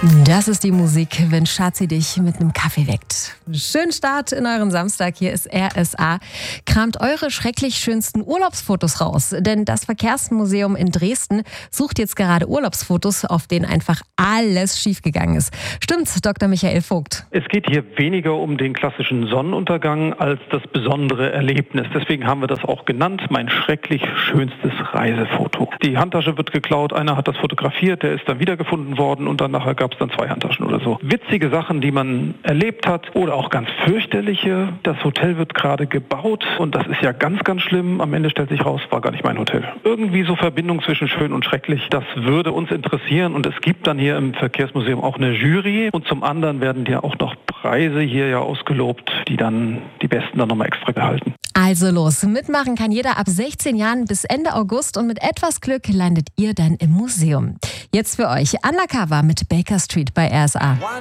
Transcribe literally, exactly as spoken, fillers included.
Das ist die Musik, wenn Schatzi dich mit einem Kaffee weckt. Schönen Start in euren Samstag. Hier ist R S A. Kramt eure schrecklich schönsten Urlaubsfotos raus. Denn das Verkehrsmuseum in Dresden sucht jetzt gerade Urlaubsfotos, auf denen einfach alles schiefgegangen ist. Stimmt's, Doktor Michael Vogt? Es geht hier weniger um den klassischen Sonnenuntergang als das besondere Erlebnis. Deswegen haben wir das auch genannt, mein schrecklich schönstes Reisefoto. Die Handtasche wird geklaut, einer hat das fotografiert, der ist dann wiedergefunden worden und dann nachher gab es dann zwei Handtaschen oder so. Witzige Sachen, die man erlebt hat oder auch ganz fürchterliche. Das Hotel wird gerade gebaut und das ist ja ganz, ganz schlimm. Am Ende stellt sich raus, war gar nicht mein Hotel. Irgendwie so Verbindung zwischen schön und schrecklich, das würde uns interessieren und es gibt dann hier im Verkehrsmuseum auch eine Jury und zum anderen werden ja auch noch Preise hier ja ausgelobt, die dann die Besten dann nochmal extra behalten. Also los, mitmachen kann jeder ab sechzehn Jahren bis Ende August und mit etwas Glück landet ihr dann im Museum. Jetzt für euch Undercover mit Baker Street bei R S A.